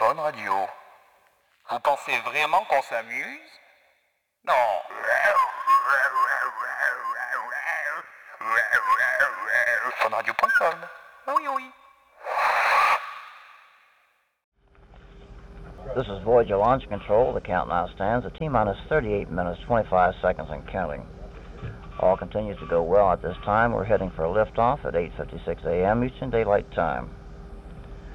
Fun Radio. Vous pensez vraiment qu'on s'amuse? Non. Funradio.com. Oui, oui. This is Voyager Launch Control. The count now stands at T-minus 38 minutes, 25 seconds and counting. All continues to go well at this time. We're heading for liftoff at 8:56 a.m. Eastern Daylight Time.